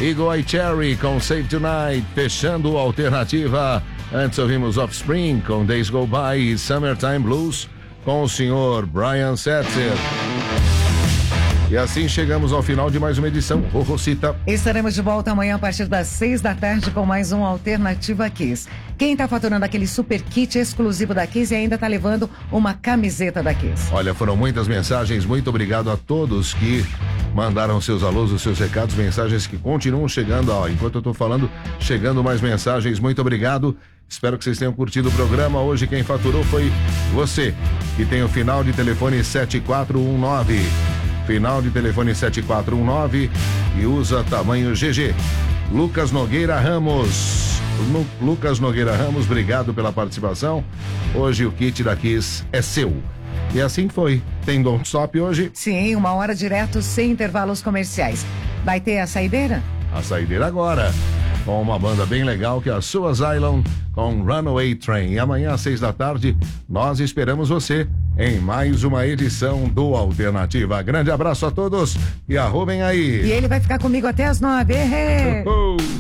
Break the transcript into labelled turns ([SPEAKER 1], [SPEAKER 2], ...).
[SPEAKER 1] Eagle Eye Cherry com Save Tonight, fechando a alternativa. Antes ouvimos Offspring com Days Go By e Summertime Blues com o senhor Brian Setzer. E assim chegamos ao final de mais uma edição. Rocita.
[SPEAKER 2] Estaremos de volta amanhã a partir das 6 da tarde com mais um Alternativa Kiss. Quem está faturando aquele super kit exclusivo da Kiss e ainda está levando uma camiseta da Kiss.
[SPEAKER 1] Olha, foram muitas mensagens. Muito obrigado a todos que mandaram seus alôs, os seus recados, mensagens que continuam chegando. Enquanto eu estou falando, chegando mais mensagens. Muito obrigado. Espero que vocês tenham curtido o programa. Hoje quem faturou foi você, que tem o final de telefone 7419. Final de telefone 7419 e usa tamanho GG. Lucas Nogueira Ramos. Lucas Nogueira Ramos, obrigado pela participação. Hoje o kit da Kiss é seu. E assim foi. Tem Don't Stop hoje?
[SPEAKER 2] Sim, 1 hora direto, sem intervalos comerciais. Vai ter a saideira?
[SPEAKER 1] A saideira agora. Com uma banda bem legal que é a Suas Island com Runaway Train. E amanhã às 6 da tarde nós esperamos você em mais uma edição do Alternativa. Grande abraço a todos e arrumem aí.
[SPEAKER 2] E ele vai ficar comigo até as 9.